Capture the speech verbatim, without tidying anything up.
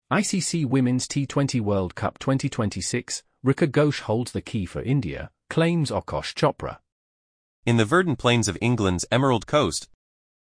I C C Women's T twenty World Cup twenty twenty-six, Richa Ghosh holds the key for India, claims Akash Chopra. In the verdant plains of England's Emerald Coast,